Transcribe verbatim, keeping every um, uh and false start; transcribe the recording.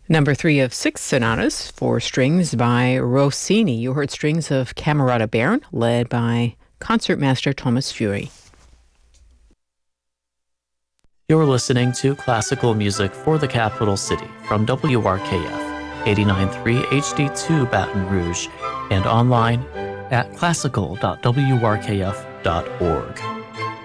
Number three of six sonatas for strings by Rossini. You heard strings of Camerata Baron, led by concertmaster Thomas Fury. You're listening to classical music for the capital city from W R K F, eighty-nine point three H D two Baton Rouge, and online at classical dot w r k f dot org.